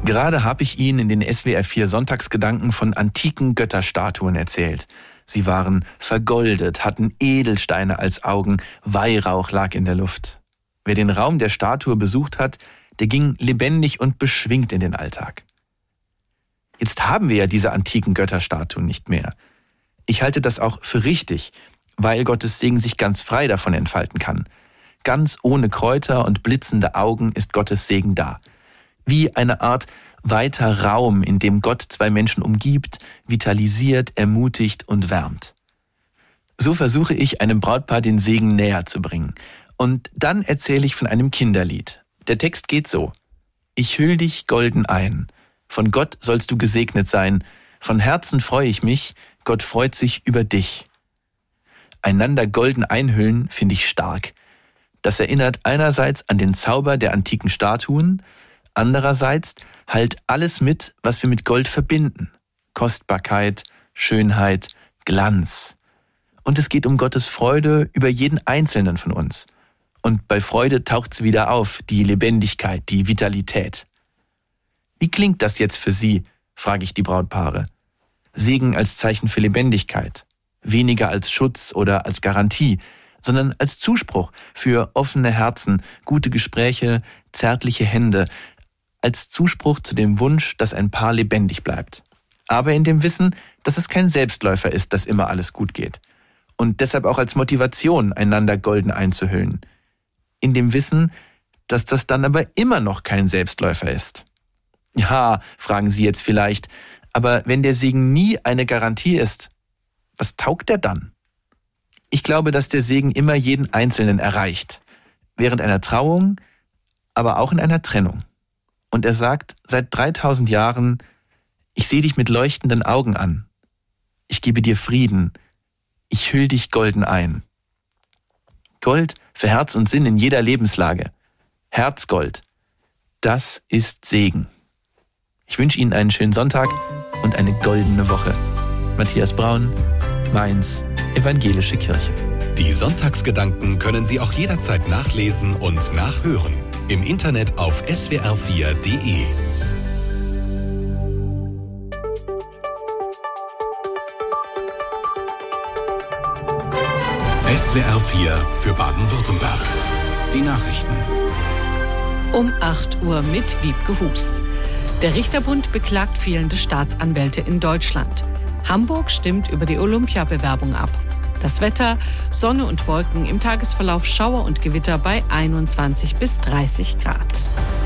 Gerade habe ich Ihnen in den SWR 4 Sonntagsgedanken von antiken Götterstatuen erzählt. Sie waren vergoldet, hatten Edelsteine als Augen, Weihrauch lag in der Luft. Wer den Raum der Statue besucht hat, der ging lebendig und beschwingt in den Alltag. Jetzt haben wir ja diese antiken Götterstatuen nicht mehr. Ich halte das auch für richtig, weil Gottes Segen sich ganz frei davon entfalten kann. Ganz ohne Kräuter und blitzende Augen ist Gottes Segen da. Wie eine Art weiter Raum, in dem Gott zwei Menschen umgibt, vitalisiert, ermutigt und wärmt. So versuche ich, einem Brautpaar den Segen näher zu bringen. Und dann erzähle ich von einem Kinderlied. Der Text geht so: Ich hüll dich golden ein. Von Gott sollst du gesegnet sein. Von Herzen freue ich mich. Gott freut sich über dich. Einander golden einhüllen finde ich stark. Das erinnert einerseits an den Zauber der antiken Statuen, andererseits halt alles mit, was wir mit Gold verbinden. Kostbarkeit, Schönheit, Glanz. Und es geht um Gottes Freude über jeden Einzelnen von uns. Und bei Freude taucht sie wieder auf, die Lebendigkeit, die Vitalität. Wie klingt das jetzt für Sie, frage ich die Brautpaare. Segen als Zeichen für Lebendigkeit, weniger als Schutz oder als Garantie, sondern als Zuspruch für offene Herzen, gute Gespräche, zärtliche Hände, als Zuspruch zu dem Wunsch, dass ein Paar lebendig bleibt. Aber in dem Wissen, dass es kein Selbstläufer ist, dass immer alles gut geht. Und deshalb auch als Motivation, einander golden einzuhüllen. In dem Wissen, dass das dann aber immer noch kein Selbstläufer ist. Ja, fragen Sie jetzt vielleicht, aber wenn der Segen nie eine Garantie ist, was taugt der dann? Ich glaube, dass der Segen immer jeden Einzelnen erreicht. Während einer Trauung, aber auch in einer Trennung. Und er sagt seit 3000 Jahren, ich sehe dich mit leuchtenden Augen an. Ich gebe dir Frieden. Ich hüll dich golden ein. Gold für Herz und Sinn in jeder Lebenslage. Herzgold. Das ist Segen. Ich wünsche Ihnen einen schönen Sonntag und eine goldene Woche. Matthias Braun, Mainz, Evangelische Kirche. Die Sonntagsgedanken können Sie auch jederzeit nachlesen und nachhören. Im Internet auf swr4.de. SWR 4 für Baden-Württemberg. Die Nachrichten. Um 8 Uhr mit Wiebke Hus. Der Richterbund beklagt fehlende Staatsanwälte in Deutschland. Hamburg stimmt über die Olympiabewerbung ab. Das Wetter: Sonne und Wolken, im Tagesverlauf Schauer und Gewitter bei 21 bis 30 Grad.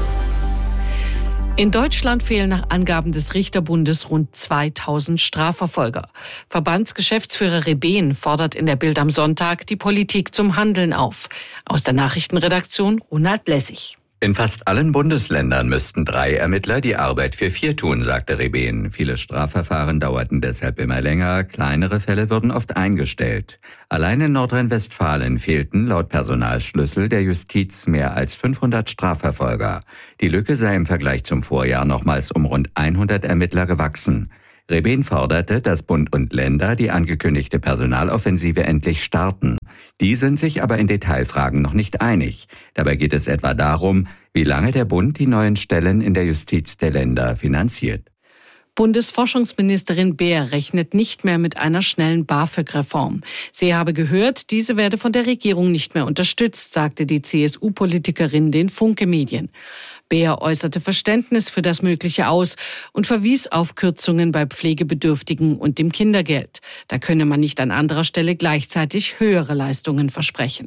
In Deutschland fehlen nach Angaben des Richterbundes rund 2000 Strafverfolger. Verbandsgeschäftsführer Rebeen fordert in der Bild am Sonntag die Politik zum Handeln auf. Aus der Nachrichtenredaktion Ronald Blessig. In fast allen Bundesländern müssten 3 Ermittler die Arbeit für 4 tun, sagte Rebeen. Viele Strafverfahren dauerten deshalb immer länger, kleinere Fälle wurden oft eingestellt. Allein in Nordrhein-Westfalen fehlten laut Personalschlüssel der Justiz mehr als 500 Strafverfolger. Die Lücke sei im Vergleich zum Vorjahr nochmals um rund 100 Ermittler gewachsen. Rebeen forderte, dass Bund und Länder die angekündigte Personaloffensive endlich starten. Die sind sich aber in Detailfragen noch nicht einig. Dabei geht es etwa darum, wie lange der Bund die neuen Stellen in der Justiz der Länder finanziert. Bundesforschungsministerin Beer rechnet nicht mehr mit einer schnellen BAföG-Reform. Sie habe gehört, diese werde von der Regierung nicht mehr unterstützt, sagte die CSU-Politikerin den Funke-Medien. Beer äußerte Verständnis für das Mögliche aus und verwies auf Kürzungen bei Pflegebedürftigen und dem Kindergeld. Da könne man nicht an anderer Stelle gleichzeitig höhere Leistungen versprechen.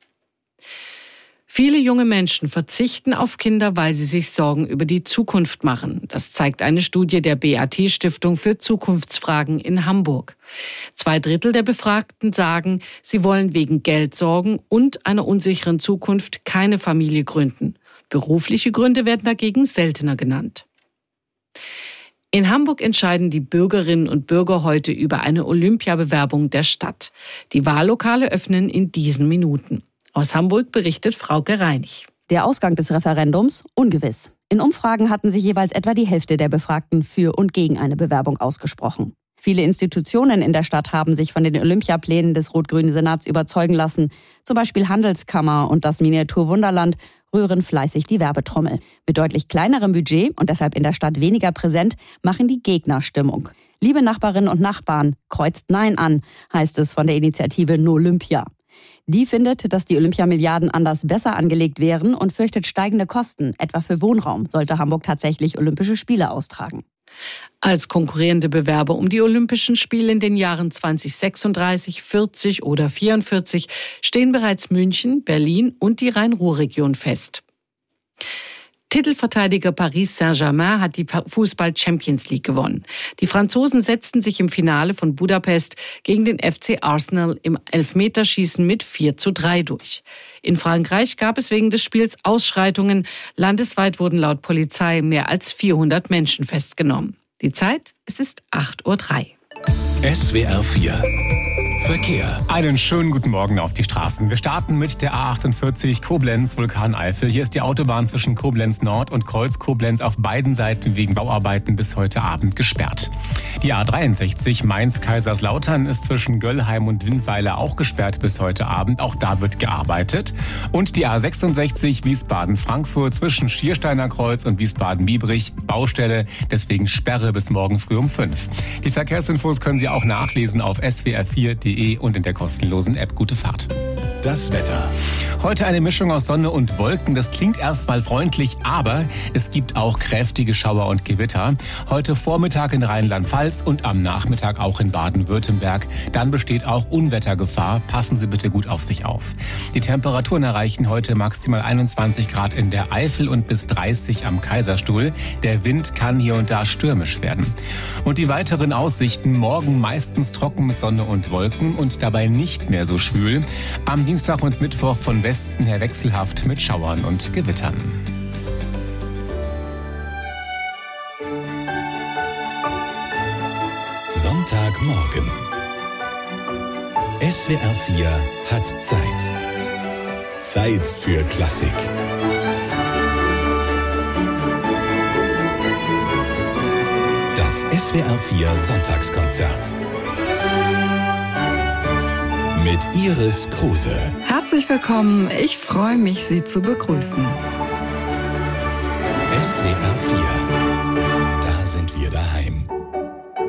Viele junge Menschen verzichten auf Kinder, weil sie sich Sorgen über die Zukunft machen. Das zeigt eine Studie der BAT-Stiftung für Zukunftsfragen in Hamburg. 2/3 der Befragten sagen, sie wollen wegen Geldsorgen und einer unsicheren Zukunft keine Familie gründen. Berufliche Gründe werden dagegen seltener genannt. In Hamburg entscheiden die Bürgerinnen und Bürger heute über eine Olympiabewerbung der Stadt. Die Wahllokale öffnen in diesen Minuten. Aus Hamburg berichtet Frauke Reinig. Der Ausgang des Referendums ungewiss. In Umfragen hatten sich jeweils etwa die Hälfte der Befragten für und gegen eine Bewerbung ausgesprochen. Viele Institutionen in der Stadt haben sich von den Olympiaplänen des rot-grünen Senats überzeugen lassen. Zum Beispiel Handelskammer und das Miniaturwunderland rühren fleißig die Werbetrommel. Mit deutlich kleinerem Budget und deshalb in der Stadt weniger präsent, machen die Gegner Stimmung. Liebe Nachbarinnen und Nachbarn, kreuzt Nein an, heißt es von der Initiative Nolympia. Die findet, dass die Olympiamilliarden anders besser angelegt wären und fürchtet steigende Kosten, etwa für Wohnraum, sollte Hamburg tatsächlich Olympische Spiele austragen. Als konkurrierende Bewerber um die Olympischen Spiele in den Jahren 2036, 40 oder 44 stehen bereits München, Berlin und die Rhein-Ruhr-Region fest. Titelverteidiger Paris Saint-Germain hat die Fußball-Champions League gewonnen. Die Franzosen setzten sich im Finale von Budapest gegen den FC Arsenal im Elfmeterschießen mit 4:3 durch. In Frankreich gab es wegen des Spiels Ausschreitungen. Landesweit wurden laut Polizei mehr als 400 Menschen festgenommen. Die Zeit, es ist 8:03 Uhr. SWR 4 Verkehr. Einen schönen guten Morgen auf die Straßen. Wir starten mit der A48 Koblenz-Vulkaneifel. Hier ist die Autobahn zwischen Koblenz Nord und Kreuz Koblenz auf beiden Seiten wegen Bauarbeiten bis heute Abend gesperrt. Die A63 Mainz-Kaiserslautern ist zwischen Göllheim und Windweiler auch gesperrt bis heute Abend. Auch da wird gearbeitet. Und die A66 Wiesbaden-Frankfurt zwischen Schiersteiner Kreuz und Wiesbaden-Biebrich Baustelle, deswegen Sperre bis morgen früh um 5. Die Verkehrsinfos können Sie auch nachlesen auf swr4.de und in der kostenlosen App Gute Fahrt. Das Wetter. Heute eine Mischung aus Sonne und Wolken. Das klingt erstmal freundlich, aber es gibt auch kräftige Schauer und Gewitter. Heute Vormittag in Rheinland-Pfalz und am Nachmittag auch in Baden-Württemberg. Dann besteht auch Unwettergefahr. Passen Sie bitte gut auf sich auf. Die Temperaturen erreichen heute maximal 21 Grad in der Eifel und bis 30 am Kaiserstuhl. Der Wind kann hier und da stürmisch werden. Und die weiteren Aussichten: morgen meistens trocken mit Sonne und Wolken und dabei nicht mehr so schwül. Am Dienstag und Mittwoch von Westen her wechselhaft mit Schauern und Gewittern. Sonntagmorgen. SWR 4 hat Zeit. Zeit für Klassik. Das SWR 4 Sonntagskonzert. Mit Iris Kruse. Herzlich willkommen, ich freue mich, Sie zu begrüßen. SWR 4, da sind wir daheim.